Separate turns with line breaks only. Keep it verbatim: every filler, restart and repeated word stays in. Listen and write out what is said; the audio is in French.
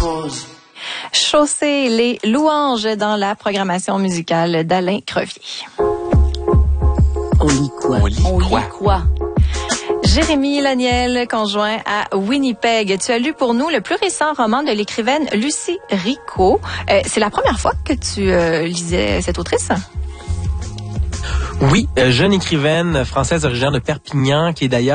cause.
Chausser les louanges dans la programmation musicale d'Alain Crevier.
On lit quoi?
On lit
On
quoi?
lit quoi?
Jérémy Laniel, conjoint à Winnipeg. Tu as lu pour nous le plus récent roman de l'écrivaine Lucie Rico. Euh, c'est la première fois que tu euh, lisais cette autrice?
Oui, euh, jeune écrivaine française originaire de Perpignan, qui est d'ailleurs